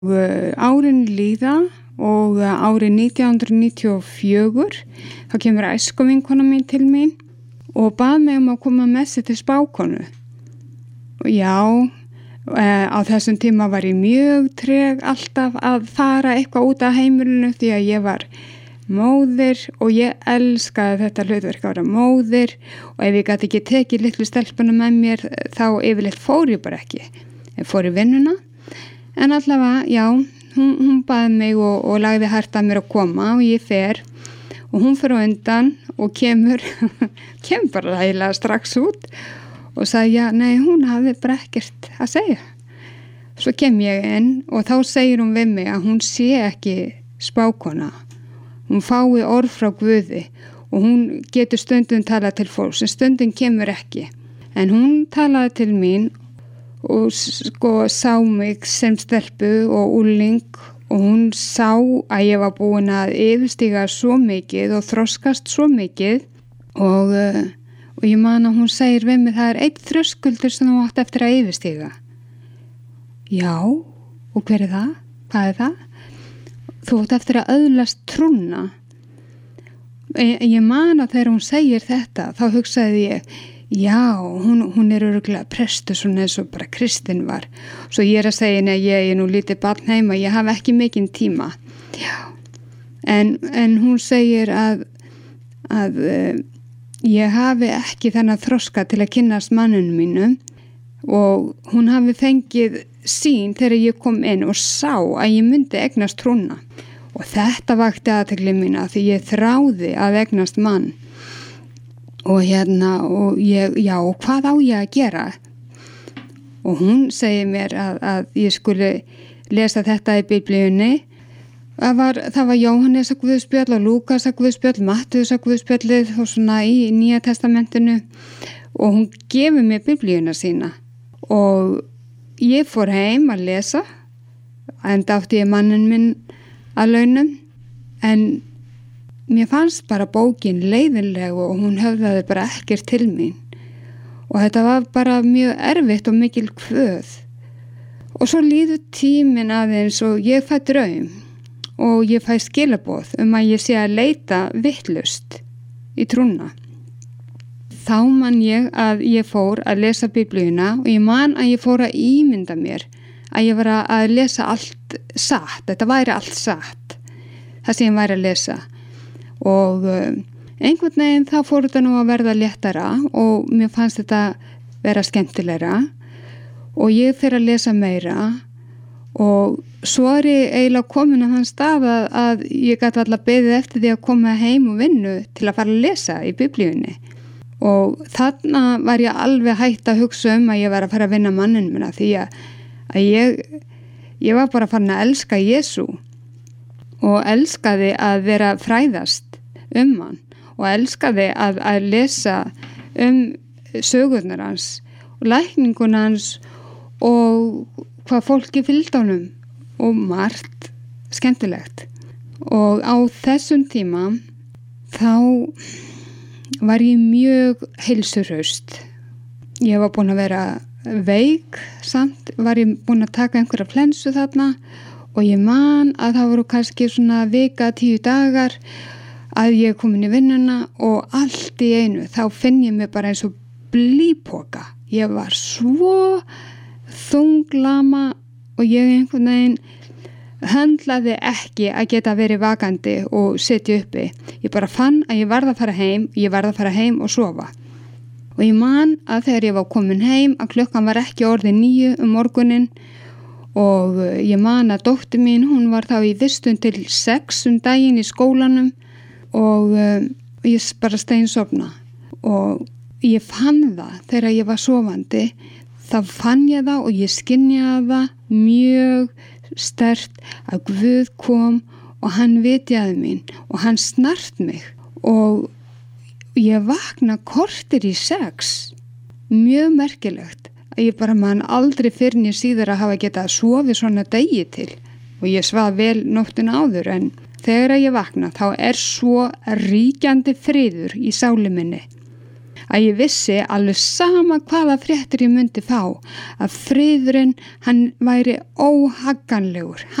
Árin líða og árið 1994 þá kemur æskuvinkona mín til mín og bað mig að koma með sér til spákonu. Já, á þessum tíma var ég mjög treg alltaf að fara eitthvað út af heimilinu því að ég var móðir og ég elskaði þetta hlutverk að vera móðir og ef ég gat ekki tekið litlu stelpuna með mér þá yfirleitt fór ég bara ekki. Ég fór í vinnuna en allavega, já, hún baði mig og lagði hart að mér að koma og ég fer og hún fer á undan og kemur bara eiginlega strax út og sagði, já, nei, hún hafði bara ekkert að segja. Svo kem ég inn og þá segir hún við mig að hún sé ekki spákona. Hún fái orð frá Guði og hún getur stundum talað til fólks en stundum kemur ekki. En hún talaði til mín og sá mig sem stelpu og úling og hún sá að ég var búin að yfirstíga svo mikið og þroskast svo mikið og ég man að hún segir við mig það einn þröskuldur sem þú átt eftir að yfirstíga. Já, og hver það? Hvað það? Þú átt eftir að öðlast trúna. Ég man að þegar hún segir þetta þá hugsaði ég já, hún örugglega prestur svona eins og bara Kristinn var. Svo ég að segja henni að ég nú lítið barn heima, ég hafi ekki mikinn tíma. Já. En hún segir að ég hafi ekki þennan þroska til að kynnast manninu mínu og hún hafi fengið sýn þegar ég kom inn og sá að ég myndi eignast trúna. Og þetta vakti athygli mína því ég þráði að eignast mann. Og og ég, já, og hvað á ég að gera? Og hún segir mér að ég skuli lesa þetta í Biblíunni. Það var Jóhannes að Guðspjall og Lúkas að Guðspjall, Mattheus að Guðspjallið og svona í Nýja testamentinu og hún gefur mér Biblíuna sína og ég fór heim að lesa enda átti ég mannin minn að launum en mér fannst bara bókin leiðinleg og hún höfðaði bara ekkert til mín og þetta var bara mjög erfitt og mikil kvöð og svo líður tíminn aðeins og ég fæ draum og ég fæ skilaboð að ég sé að leita vitlaust í trúna. Þá man ég að ég fór að lesa Biblíuna og ég man að ég fór að ímynda mér að ég var að lesa allt satt, þetta væri allt satt, það sem ég væri að lesa. Og einhvern veginn þá fór þetta nú að verða léttara og mér fannst þetta vera skemmtilegra og ég fer að lesa meira og svo ég eiginlega komin að þann stað að ég gat alltaf beðið eftir því að koma heim og vinnu til að fara að lesa í Biblíunni og þarna var ég alveg hætt að hugsa að ég var að fara að vinna manninn minna því að ég var bara farin að elska Jesú og elskaði að vera fræðast hann og elskaði að lesa sögurnar hans og lækningun hans og hvað fólki fylgdi honum og margt skemmtilegt og á þessum tíma þá var ég mjög heilsuhraust. Ég var búin að vera veik samt var ég búin að taka einhverja flensu þarna og ég man að það voru kannski svona vika 10 dagar að ég komin í vinnuna og allt í einu þá finn ég mig bara eins og blýpoka. Ég var svo þunglama og ég einhvern veginn höndlaði ekki að geta verið vakandi og setja uppi. Ég bara fann að ég varð að fara heim og sofa. Og ég man að þegar ég var komin heim að klukkan var ekki orðið 9 morgunin og ég man að dóttir mín, hún var þá í vistun til 6 daginn í skólanum og ég bara steinsofna og ég fann það þegar ég var sofandi þá fann ég það og ég skynjaði það mjög sterkt að Guð kom og hann vitjaði mín og hann snart mig og ég vakna korter í 6 mjög merkilegt að ég bara man aldrei fyrr né síðar að hafa getað að sofi svona degi til og ég svaf vel nóttina áður en þegar ég vakna þá svo ríkjandi friður í sálu minni að ég vissi alveg sama hvaða fréttir ég myndi fá, að friðurinn, hann væri óhagganlegur.